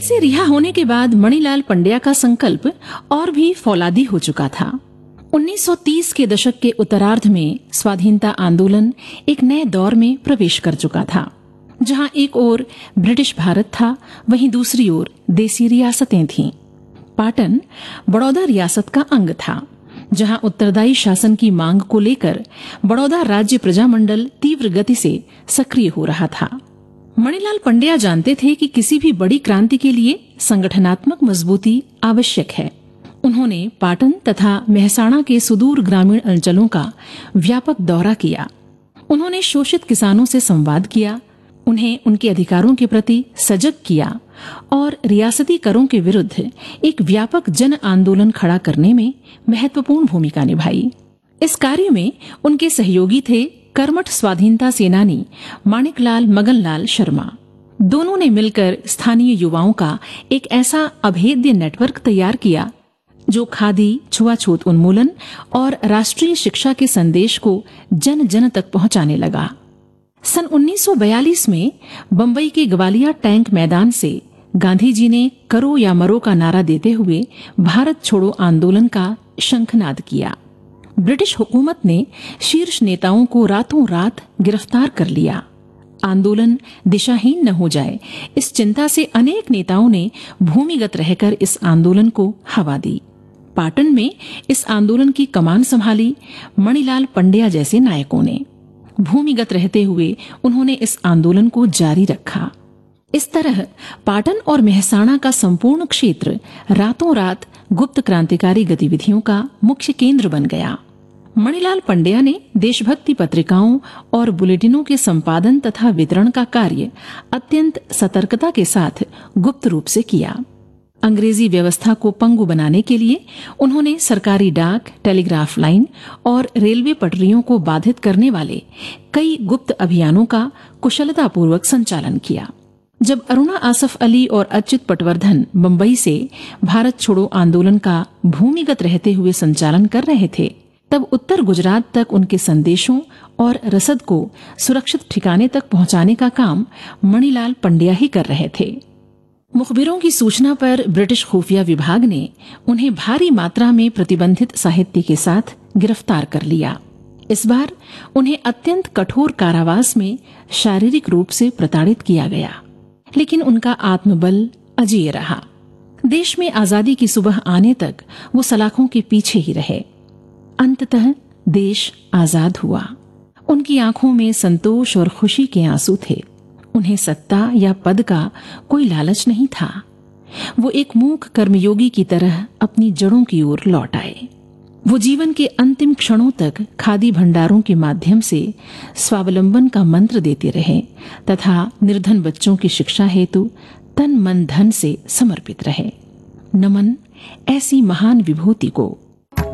से रिहा होने के बाद मणिलाल पंड्या का संकल्प और भी फौलादी हो चुका था। 1930 के दशक के उत्तरार्ध में स्वाधीनता आंदोलन एक नए दौर में प्रवेश कर चुका था, जहां एक ओर ब्रिटिश भारत था, वहीं दूसरी ओर देसी रियासतें थीं। पाटन बड़ौदा रियासत का अंग था, जहां उत्तरदायी शासन की मांग को लेकर बड़ौदा राज्य प्रजामंडल तीव्र गति से सक्रिय हो रहा था। मणिलाल पंड्या जानते थे कि किसी भी बड़ी क्रांति के लिए संगठनात्मक मजबूती आवश्यक है। उन्होंने पाटन तथा मेहसाणा के सुदूर ग्रामीण अंचलों का व्यापक दौरा किया। उन्होंने शोषित किसानों से संवाद किया, उन्हें उनके अधिकारों के प्रति सजग किया और रियासती करों के विरुद्ध एक व्यापक जन आंदोलन खड़ा करने में महत्वपूर्ण भूमिका निभाई। इस कार्य में उनके सहयोगी थे कर्मठ स्वाधीनता सेनानी माणिकलाल मगनलाल शर्मा। दोनों ने मिलकर स्थानीय युवाओं का एक ऐसा अभेद्य नेटवर्क तैयार किया जो खादी, छुआछूत उन्मूलन और राष्ट्रीय शिक्षा के संदेश को जन जन तक पहुंचाने लगा। सन 1942 में बंबई के ग्वालियर टैंक मैदान से गांधी जी ने करो या मरो का नारा देते हुए भारत छोड़ो आंदोलन का शंखनाद किया। ब्रिटिश हुकूमत ने शीर्ष नेताओं को रातों रात गिरफ्तार कर लिया। आंदोलन दिशाहीन न हो जाए, इस चिंता से अनेक नेताओं ने भूमिगत रहकर इस आंदोलन को हवा दी। पाटन में इस आंदोलन की कमान संभाली मणिलाल पंड्या जैसे नायकों ने। भूमिगत रहते हुए उन्होंने इस आंदोलन को जारी रखा। इस तरह पाटन और मेहसाणा का संपूर्ण क्षेत्र रातों रात गुप्त क्रांतिकारी गतिविधियों का मुख्य केंद्र बन गया। मणिलाल पंड्या ने देशभक्ति पत्रिकाओं और बुलेटिनों के संपादन तथा वितरण का कार्य अत्यंत सतर्कता के साथ गुप्त रूप से किया। अंग्रेजी व्यवस्था को पंगु बनाने के लिए उन्होंने सरकारी डाक, टेलीग्राफ लाइन और रेलवे पटरियों को बाधित करने वाले कई गुप्त अभियानों का कुशलतापूर्वक संचालन किया। जब अरुणा आसफ अली और अच्युत पटवर्धन मुंबई से भारत छोड़ो आंदोलन का भूमिगत रहते हुए संचालन कर रहे थे, तब उत्तर गुजरात तक उनके संदेशों और रसद को सुरक्षित ठिकाने तक पहुंचाने का काम मणिलाल पंड्या ही कर रहे थे। मुखबिरों की सूचना पर ब्रिटिश खुफिया विभाग ने उन्हें भारी मात्रा में प्रतिबंधित साहित्य के साथ गिरफ्तार कर लिया। इस बार उन्हें अत्यंत कठोर कारावास में शारीरिक रूप से प्रताड़ित किया गया, लेकिन उनका आत्मबल अजेय रहा। देश में आजादी की सुबह आने तक वो सलाखों के पीछे ही रहे। अंततः देश आजाद हुआ। उनकी आंखों में संतोष और खुशी के आंसू थे। उन्हें सत्ता या पद का कोई लालच नहीं था। वो एक मूक कर्मयोगी की तरह अपनी जड़ों की ओर लौट आए। वो जीवन के अंतिम क्षणों तक खादी भंडारों के माध्यम से स्वावलंबन का मंत्र देते रहे तथा निर्धन बच्चों की शिक्षा हेतु तन मन धन से समर्पित रहे। नमन ऐसी महान विभूति को।